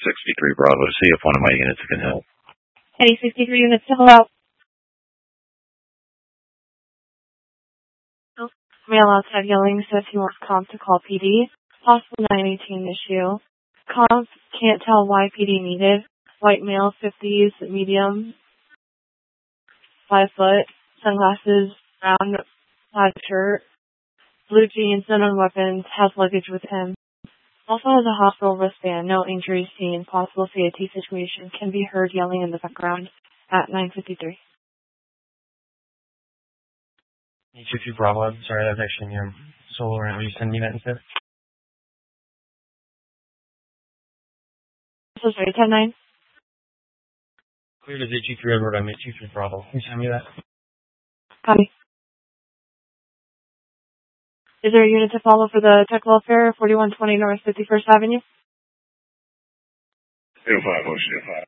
63 Bravo to see if one of my units can help. Any 63 units to help out. Male outside yelling says he wants comp to call PD. Possible 918 issue. Comp can't tell why PD needed. White male, 50s, medium, 5 foot, sunglasses, brown, plaid shirt, blue jeans, none on weapons, has luggage with him. Also has a hospital wristband, no injuries seen, possible CAT situation, can be heard yelling in the background at 9:53. 823 Bravo, I'm sorry, that was actually in your solo rant. Will you send me that instead? So sorry, 10-9. Cleared as 823 Edward, I'm 823 Bravo. Can you send me that? Copy. Is there a unit to follow for the tech welfare, 4120 North 51st Avenue? 05, Ocean 5.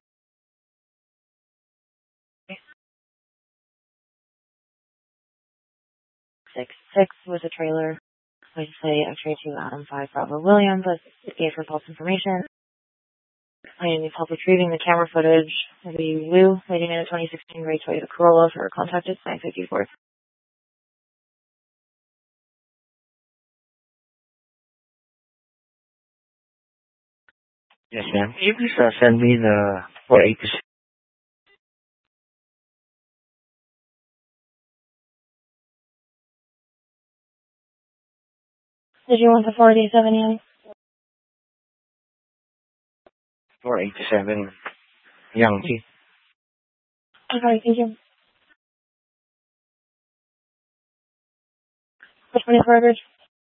Six was a trailer. Please say X-ray 2 Adam 5 Bravo William, but it gave her false information. I need help retrieving the camera footage. Maybe Lou, waiting in a 2016 gray Toyota Corolla for contacted 954. Yes, ma'am. Can you please send me the 486? Did you want the 487 young? 487 Young T. Okay, thank you. Which one is Rogers?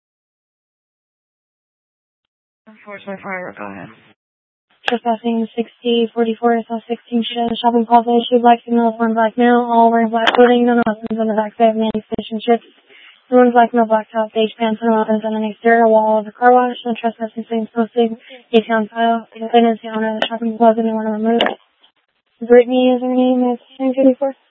Unfortunately, fire, go ahead. Trespassing 6044 South 16 shopping plaza issue, black female, one black male, all wearing black clothing, no weapons on the backside of manufacturing ships. One black male, black top, beige pants, no weapons on an exterior wall of the car wash, no trespassing things posted, ATM file, complainants down at the shopping plaza, no one removed. Brittany is her name, it's 954.